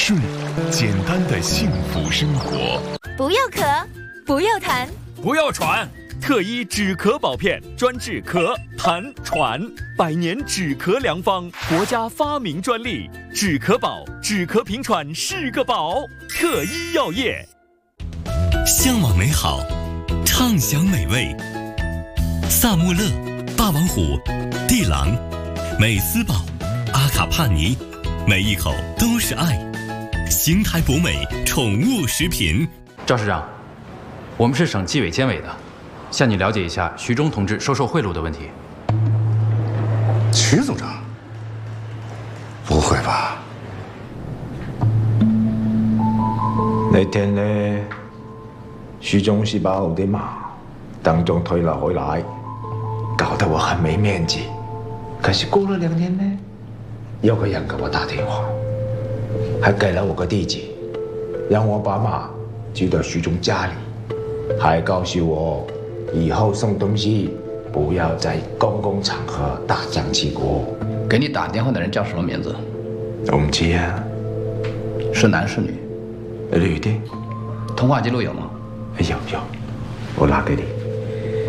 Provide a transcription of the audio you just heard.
睡，简单的幸福生活。 不要咳，不要痰， 不要喘。特医止咳宝片专治咳、痰、喘，100年止咳良方，国家发明专利。止咳宝，止咳平喘是个宝。特医药业， 向往美好，畅享美味。萨穆勒、霸王虎、地狼、美斯宝、阿卡帕尼，每一口都是爱。邢台博美宠物食品。 赵市长，我们是省纪委监委的，向你了解一下徐忠同志收受贿赂的问题。 徐组长，不会吧？ 那天呢，徐忠是把我的马当中推了回来，搞得我很没面子。可是过了2天呢，有个人给我打电话，还给了我个地址，让我把马寄到徐忠家里，还告诉我以后送东西不要在公共场合大张旗鼓。 给你打电话的人叫什么名字？ 我不知啊。 是男是女？ 女的。 通话记录有吗？ 有，我拿给你。